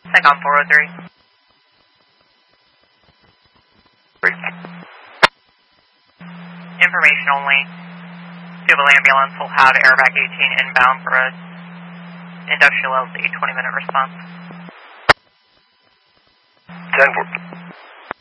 Saigon 403. Information only. Fuel ambulance will have airbag 18 inbound for a industrial LZ 20-minute response. 10-4.